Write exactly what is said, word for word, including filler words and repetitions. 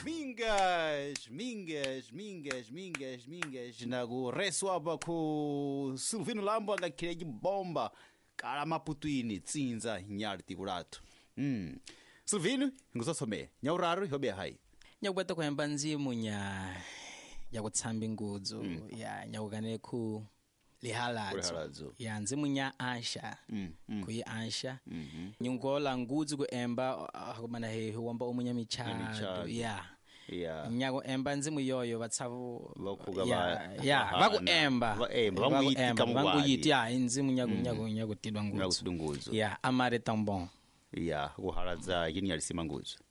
Mingas, mingas, mingas, mingas, mingas na kureswa pa ku Silvino Lambo angakhireji bomba kala maputuini tsinza nyali tikulatu. Mm. Silvino ngusosome nyauraru hobe hai. Nyakubata kwemba nzimu nya yakutsambi ngudzo mm. ya nyakukane ku lihaladzo ya nzimu nya Ansha mm, mm. kuyi Ansha mm -hmm. nyungola ngudzo kuemba akumana he wamba umunya michado ya yeah nyako emba nzimu yoyo batsavu lokugaba ya bakuemba bakuyitika banguyiti ya nzimu nyako nyako nyako tidwa ngudzo ngudzo ya amare tambon ya kuhaladza yini yalisima ngudzo